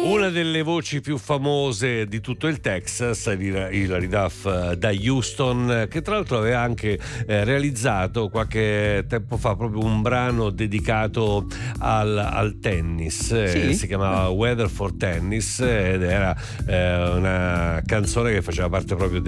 Una delle voci più famose di tutto il Texas, Hilary Duff da Houston, che tra l'altro aveva anche realizzato qualche tempo fa proprio un brano dedicato al tennis. Sì? Si chiamava Weather for Tennis ed era una canzone che faceva parte proprio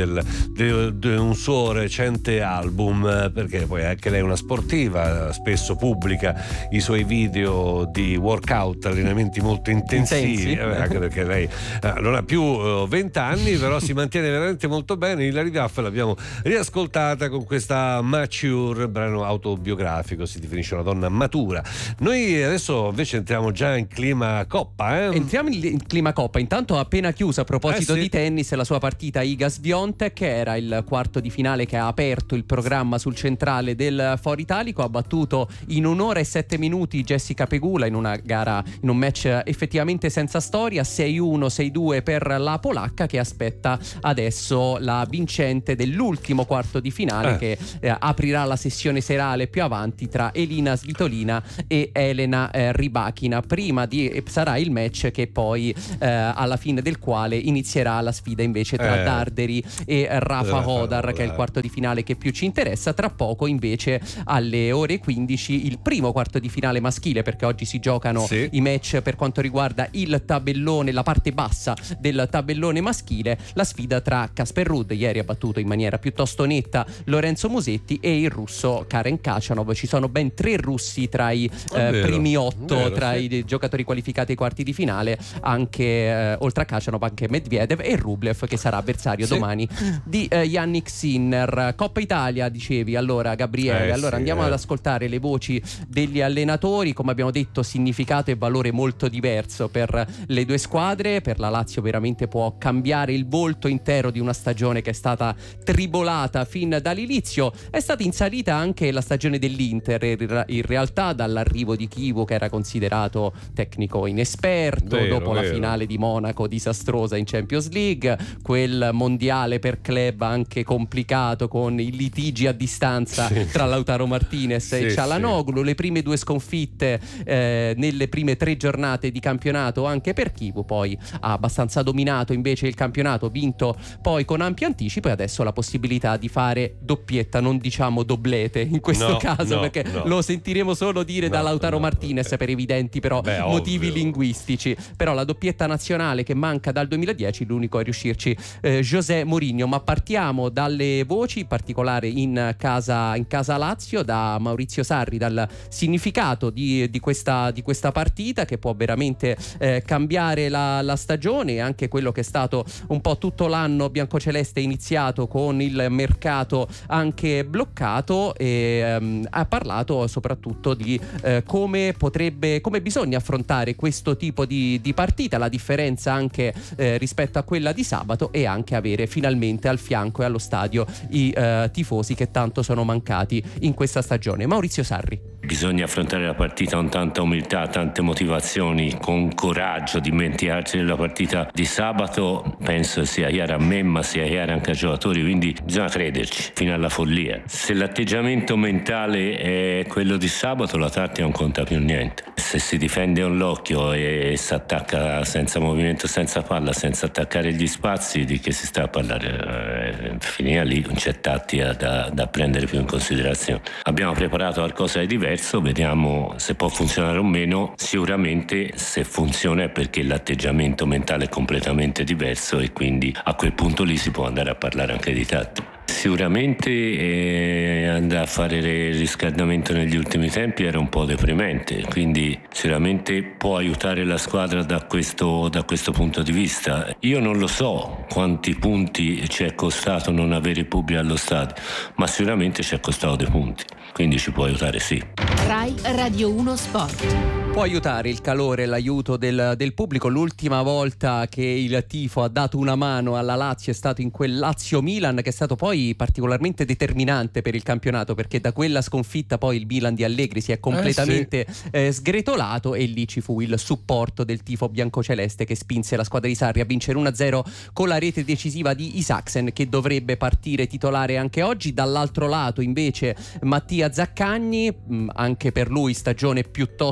di un suo recente album, perché poi anche lei è una sportiva, spesso pubblica i suoi video di workout, allenamenti molto intensivi. Anche perché lei non ha più 20 anni, però si mantiene veramente molto bene. Hilary Duff l'abbiamo riascoltata con questa Mature, brano autobiografico, si definisce una donna matura. Noi adesso invece entriamo già in clima coppa. Entriamo in clima coppa. Intanto ha appena chiuso, a proposito sì, di tennis, la sua partita Iga-Swiatek, che era il quarto di finale che ha aperto il programma sul centrale del Foro Italico. Ha battuto in 1 ora e 7 minuti Jessica Pegula in una gara, in un match effettivamente senza storia, 6-1, 6-2 per la polacca, che aspetta adesso la vincente dell'ultimo quarto di finale che aprirà la sessione serale più avanti tra Elina Svitolina e Elena Rybakina. Sarà il match che poi alla fine del quale inizierà la sfida invece tra Darderi e Rafa Hodar, che è il quarto di finale che più ci interessa. Tra poco invece alle ore 15 il primo quarto di finale maschile, perché oggi si giocano i match per quanto riguarda il tabellone, la parte bassa del tabellone maschile, la sfida tra Casper Ruud, ieri ha battuto in maniera piuttosto netta Lorenzo Musetti, e il russo Karen Khachanov. Ci sono ben 3 russi tra i primi 8 tra i giocatori qualificati ai quarti di finale, anche oltre a Khachanov anche Medvedev e Rublev, che sarà avversario domani di Yannick Sinner. Coppa Italia, dicevi allora Gabriele, andiamo ad ascoltare le voci degli allenatori. Come abbiamo detto, significato e valore molto diverso per le due squadre. Per la Lazio veramente può cambiare il volto intero di una stagione che è stata tribolata fin dall'inizio. È stata in salita anche la stagione dell'Inter, in realtà dall'arrivo di Chivu, che era considerato tecnico inesperto, dopo la finale di Monaco disastrosa in Champions League, quel mondiale per club anche complicato con i litigi a distanza tra Lautaro Martinez e Çalhanoğlu, le prime 2 sconfitte nelle prime 3 giornate di campionato anche per Chivu. Poi ha abbastanza dominato invece il campionato, vinto poi con ampio anticipo, e adesso la possibilità di fare doppietta, non diciamo doblete in questo caso, perché lo sentiremo solo dire da Lautaro Martinez per evidenti però motivi linguistici. Però la doppietta nazionale che manca dal 2010, l'unico a riuscirci José Mourinho. Ma partiamo dalle voci, in particolare in casa Lazio, da Maurizio Sarri, dal significato di questa partita, che può veramente cambiare la stagione, e anche quello che è stato un po' tutto l'anno biancoceleste iniziato con il mercato anche bloccato, e ha parlato soprattutto di come bisogna affrontare questo tipo di partita, la differenza anche rispetto a quella di sabato, e anche avere finalmente al fianco e allo stadio i tifosi che tanto sono mancati in questa stagione. Maurizio Sarri. Bisogna affrontare la partita con tanta umiltà, tante motivazioni, con coraggio, dimenticarci della partita di sabato. Penso sia chiaro a me, ma sia chiaro anche ai giocatori, quindi bisogna crederci fino alla follia. Se l'atteggiamento mentale è quello di sabato, la tattica non conta più niente. Se si difende un l'occhio e si attacca senza movimento, senza palla, senza attaccare gli spazi, di che si sta a parlare? Finita lì, non c'è tattica da prendere più in considerazione. Abbiamo preparato qualcosa di diverso, vediamo se può funzionare o meno. Sicuramente se funziona è perché l'atteggiamento mentale è completamente diverso, e quindi a quel punto lì si può andare a parlare anche di tattica. Sicuramente andare a fare il riscaldamento negli ultimi tempi era un po' deprimente, quindi sicuramente può aiutare la squadra da questo punto di vista. Io non lo so quanti punti ci è costato non avere pubblico allo stadio, ma sicuramente ci è costato dei punti, quindi ci può aiutare, sì. Rai Radio 1 Sport. Può aiutare il calore e l'aiuto del pubblico. L'ultima volta che il tifo ha dato una mano alla Lazio è stato in quel Lazio-Milan, che è stato poi particolarmente determinante per il campionato, perché da quella sconfitta poi il Milan di Allegri si è completamente sgretolato, e lì ci fu il supporto del tifo biancoceleste che spinse la squadra di Sarri a vincere 1-0 con la rete decisiva di Isaksen, che dovrebbe partire titolare anche oggi. Dall'altro lato invece Mattia Zaccagni, anche per lui stagione piuttosto complicata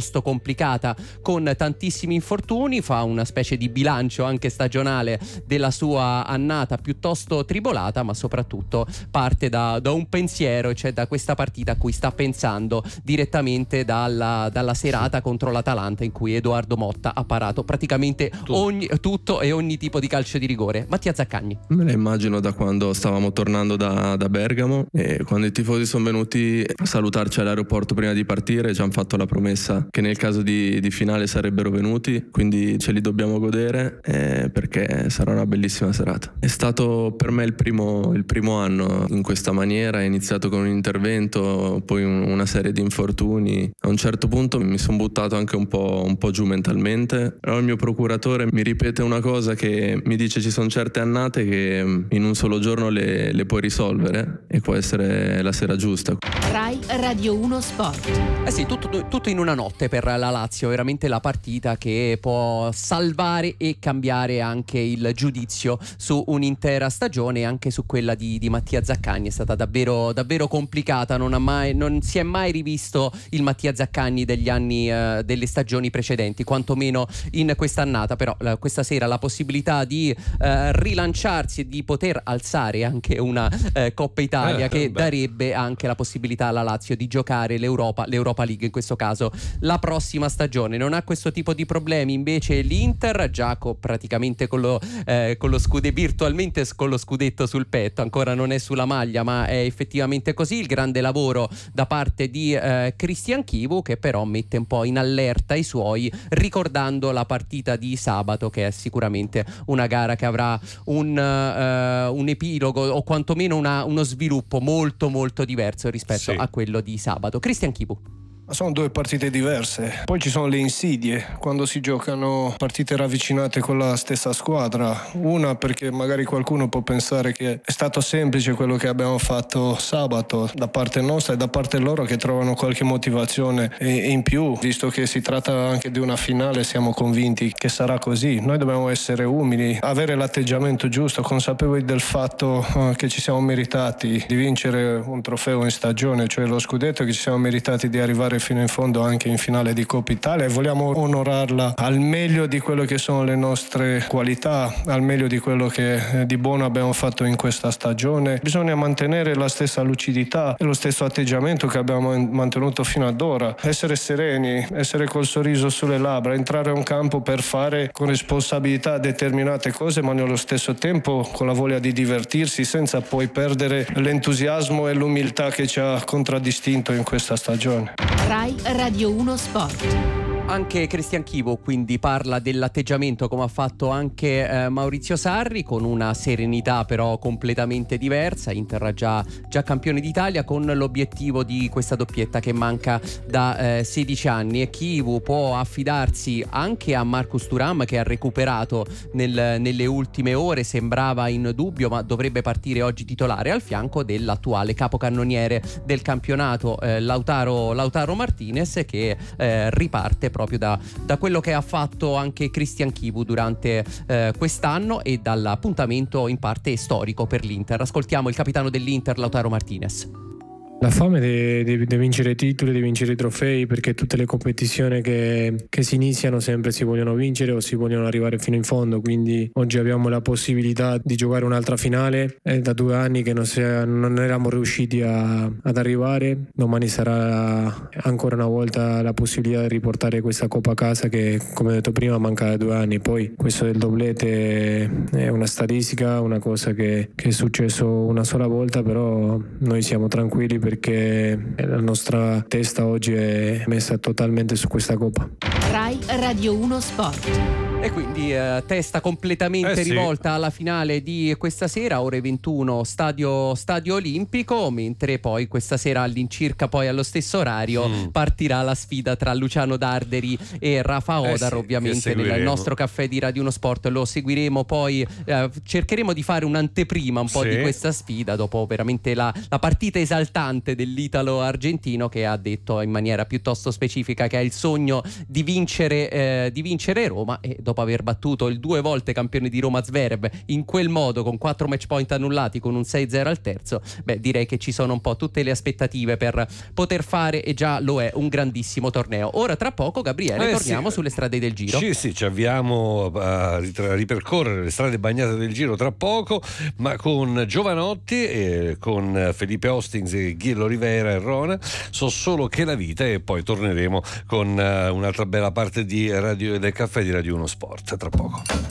complicata con tantissimi infortuni, fa una specie di bilancio anche stagionale della sua annata piuttosto tribolata, ma soprattutto parte da un pensiero, cioè da questa partita a cui sta pensando direttamente dalla serata contro l'Atalanta, in cui Edoardo Motta ha parato praticamente tutto e ogni tipo di calcio di rigore. Mattia Zaccagni. Me la immagino da quando stavamo tornando da Bergamo, e quando i tifosi sono venuti a salutarci all'aeroporto prima di partire ci hanno fatto la promessa che nel caso di finale sarebbero venuti, quindi ce li dobbiamo godere, perché sarà una bellissima serata. È stato per me il primo anno in questa maniera, è iniziato con un intervento, poi una serie di infortuni. A un certo punto mi sono buttato anche un po' giù mentalmente, però il mio procuratore mi ripete una cosa, che mi dice: ci sono certe annate che in un solo giorno le puoi risolvere, e può essere la sera giusta. Rai Radio 1 Sport. Sì, tutto in una notte per la Lazio, veramente la partita che può salvare e cambiare anche il giudizio su un'intera stagione, anche su quella di Mattia Zaccagni. È stata davvero complicata, non si è mai rivisto il Mattia Zaccagni degli anni, delle stagioni precedenti, quantomeno in quest'annata. Però questa sera la possibilità di rilanciarsi e di poter alzare anche una Coppa Italia che darebbe anche la possibilità alla Lazio di giocare l'Europa League, in questo caso la prossima stagione. Non ha questo tipo di problemi invece l'Inter, già praticamente con lo virtualmente con lo scudetto sul petto, ancora non è sulla maglia, ma è effettivamente così. Il grande lavoro da parte di Christian Chivu, che però mette un po' in allerta i suoi, ricordando la partita di sabato, che è sicuramente una gara che avrà un epilogo, o quantomeno uno sviluppo molto molto diverso rispetto a quello di sabato. Christian Chivu. Sono due partite diverse, poi ci sono le insidie quando si giocano partite ravvicinate con la stessa squadra. Una, perché magari qualcuno può pensare che è stato semplice quello che abbiamo fatto sabato da parte nostra, e da parte loro che trovano qualche motivazione in più, visto che si tratta anche di una finale. Siamo convinti che sarà così. Noi dobbiamo essere umili, avere l'atteggiamento giusto, consapevoli del fatto che ci siamo meritati di vincere un trofeo in stagione, cioè lo scudetto, che ci siamo meritati di arrivare fino in fondo anche in finale di Coppa Italia, e vogliamo onorarla al meglio di quello che sono le nostre qualità, al meglio di quello che di buono abbiamo fatto in questa stagione. Bisogna mantenere la stessa lucidità e lo stesso atteggiamento che abbiamo mantenuto fino ad ora, essere sereni, essere col sorriso sulle labbra, entrare a un campo per fare con responsabilità determinate cose, ma nello stesso tempo con la voglia di divertirsi, senza poi perdere l'entusiasmo e l'umiltà che ci ha contraddistinto in questa stagione. Rai Radio 1 Sport. Anche Christian Chivu quindi parla dell'atteggiamento, come ha fatto anche Maurizio Sarri, con una serenità però completamente diversa. Inter già campione d'Italia, con l'obiettivo di questa doppietta che manca da 16 anni, e Chivu può affidarsi anche a Marcus Thuram, che ha recuperato nelle ultime ore, sembrava in dubbio ma dovrebbe partire oggi titolare, al fianco dell'attuale capocannoniere del campionato Lautaro Martinez, che riparte proprio da quello che ha fatto anche Christian Chivu durante quest'anno, e dall'appuntamento in parte storico per l'Inter. Ascoltiamo il capitano dell'Inter, Lautaro Martinez. La fame di vincere i titoli, di vincere i trofei, perché tutte le competizioni che si iniziano sempre si vogliono vincere o si vogliono arrivare fino in fondo, quindi oggi abbiamo la possibilità di giocare un'altra finale. È da 2 anni che non eravamo riusciti ad arrivare. Domani sarà ancora una volta la possibilità di riportare questa Coppa a casa, che come ho detto prima manca da 2 anni. Poi questo del doblete è una statistica, una cosa che è successo una sola volta, però noi siamo tranquilli perché la nostra testa oggi è messa totalmente su questa Coppa. Rai Radio 1 Sport. E quindi testa completamente rivolta alla finale di questa sera, ore 21, stadio Olimpico, mentre poi questa sera all'incirca poi allo stesso orario partirà la sfida tra Luciano Darderi e Rafa Odar, ovviamente nel nostro caffè di Radio 1 Sport lo seguiremo, poi cercheremo di fare un'anteprima un po' di questa sfida, dopo veramente la partita esaltante dell'italo argentino, che ha detto in maniera piuttosto specifica che ha il sogno di vincere Roma, e dopo aver battuto il 2 volte campione di Roma Zverev in quel modo, con 4 match point annullati, con un 6-0 al terzo, direi che ci sono un po' tutte le aspettative per poter fare, e già lo è, un grandissimo torneo. Ora tra poco, Gabriele, torniamo sulle strade del Giro. Sì, ci avviamo a ripercorrere le strade bagnate del Giro tra poco, ma con Giovanotti e con Felipe Hostings e Ghiello Rivera e Rona, So solo che la vita, e poi torneremo con un'altra bella parte di Radio del Caffè di Radio 1 Sport tra poco.